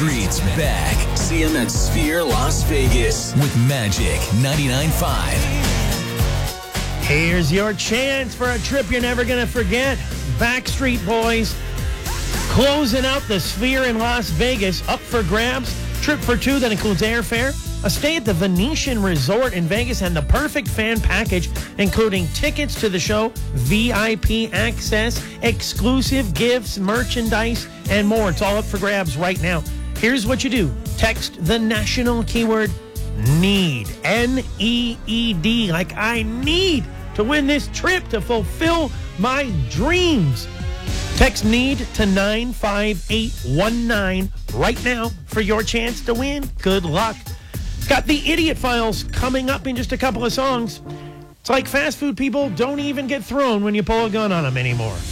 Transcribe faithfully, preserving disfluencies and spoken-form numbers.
Street's back. See him at Sphere Las Vegas with Magic ninety-nine point five. Here's your chance for a trip you're never going to forget. Backstreet Boys closing out the Sphere in Las Vegas. Up for grabs. Trip for two that includes airfare, a stay at the Venetian Resort in Vegas, and the perfect fan package, including tickets to the show, V I P access, exclusive gifts, merchandise, and more. It's all up for grabs right now. Here's what you do. Text the national keyword NEED, N E E D, like I need to win this trip to fulfill my dreams. Text NEED to nine five eight one nine right now for your chance to win. Good luck. Got the Idiot Files coming up in just a couple of songs. It's like fast food people don't even get thrown when you pull a gun on them anymore.